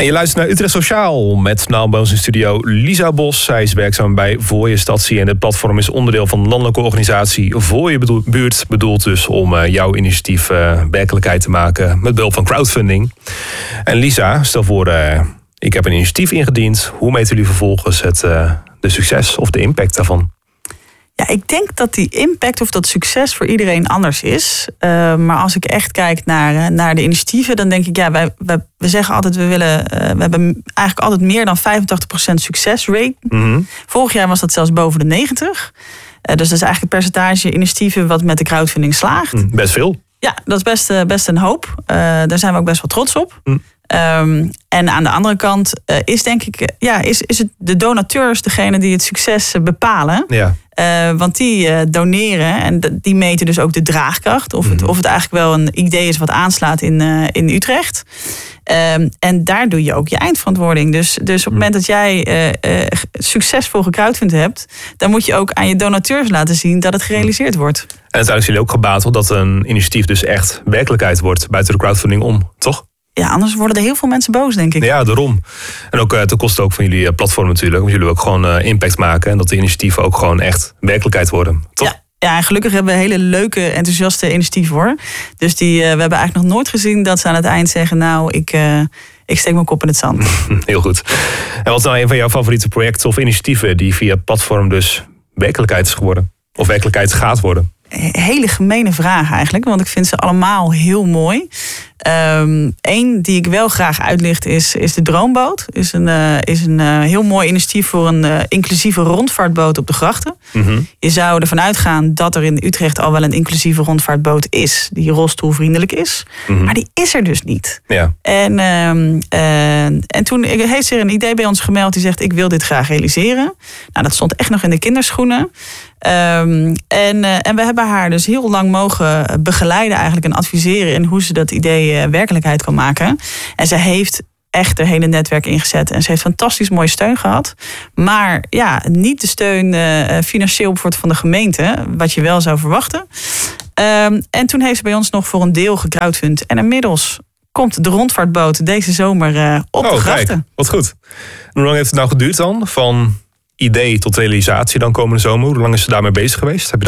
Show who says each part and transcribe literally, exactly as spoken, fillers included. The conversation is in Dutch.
Speaker 1: En je luistert naar Utrecht Sociaal met nou bij ons in studio Lisa Bos. Zij is werkzaam bij Voor Je Stadsie en het platform is onderdeel van de landelijke organisatie Voor Je bedoel, Buurt. Bedoeld dus om uh, jouw initiatief uh, werkelijkheid te maken met behulp van crowdfunding. En Lisa, stel voor, uh, ik heb een initiatief ingediend. Hoe meten jullie vervolgens het, uh, de succes of de impact daarvan?
Speaker 2: Ja, ik denk dat die impact of dat succes voor iedereen anders is. Uh, maar als ik echt kijk naar, uh, naar de initiatieven, dan denk ik, ja, wij, wij, we zeggen altijd, we willen, uh, we hebben eigenlijk altijd meer dan vijfentachtig procent succesrate. Mm-hmm. Vorig jaar was dat zelfs boven de negentig. Uh, dus dat is eigenlijk een percentage initiatieven wat met de crowdfunding slaagt.
Speaker 1: Mm, best veel.
Speaker 2: Ja, dat is best, uh, best een hoop. Uh, daar zijn we ook best wel trots op. Mm. Um, en aan de andere kant uh, is denk ik, uh, ja, is, is het de donateurs degene die het succes uh, bepalen. Ja. Uh, want die uh, doneren en d- die meten dus ook de draagkracht. Of het, mm-hmm. of het eigenlijk wel een idee is wat aanslaat in, uh, in Utrecht. Um, en daar doe je ook je eindverantwoording. Dus, dus op het moment dat jij uh, uh, succesvol gecrowdfund hebt, dan moet je ook aan je donateurs laten zien dat het gerealiseerd wordt. En
Speaker 1: uiteindelijk zijn jullie ook gebaat dat een initiatief dus echt werkelijkheid wordt buiten de crowdfunding om, toch?
Speaker 2: Ja, anders worden er heel veel mensen boos, denk ik.
Speaker 1: Ja, daarom. En ook uh, ten koste ook van jullie uh, platform natuurlijk. Want jullie ook gewoon uh, impact maken. En dat de initiatieven ook gewoon echt werkelijkheid worden. Toch?
Speaker 2: Ja, ja, en gelukkig hebben we hele leuke, enthousiaste initiatieven hoor. Dus die, uh, we hebben eigenlijk nog nooit gezien dat ze aan het eind zeggen, nou, ik, uh, ik steek mijn kop in het zand.
Speaker 1: Heel goed. En wat is nou een van jouw favoriete projecten of initiatieven die via het platform dus werkelijkheid is geworden? Of werkelijkheid gaat worden?
Speaker 2: Hele gemene vraag eigenlijk, want ik vind ze allemaal heel mooi. Eén um, die ik wel graag uitlicht is, is de Droomboot. Is een, uh, is een uh, heel mooi initiatief voor een uh, inclusieve rondvaartboot op de grachten. Mm-hmm. Je zou ervan uitgaan dat er in Utrecht al wel een inclusieve rondvaartboot is, die rolstoelvriendelijk is. Mm-hmm. Maar die is er dus niet. Ja. En, um, uh, en toen heeft zich een idee bij ons gemeld die zegt, ik wil dit graag realiseren. Nou, dat stond echt nog in de kinderschoenen. Um, en, uh, en we hebben haar dus heel lang mogen begeleiden eigenlijk en adviseren in hoe ze dat idee uh, werkelijkheid kan maken. En ze heeft echt haar hele netwerk ingezet en ze heeft fantastisch mooie steun gehad. Maar ja, niet de steun uh, financieel bijvoorbeeld van de gemeente, wat je wel zou verwachten. Um, en toen heeft ze bij ons nog voor een deel gecrowdfund. En inmiddels komt de rondvaartboot deze zomer uh, op oh, de grachten.
Speaker 1: Kijk, wat goed. En hoe lang heeft het nou geduurd dan? Van idee tot realisatie dan komende zomer. Hoe lang is ze daarmee bezig geweest? Heb je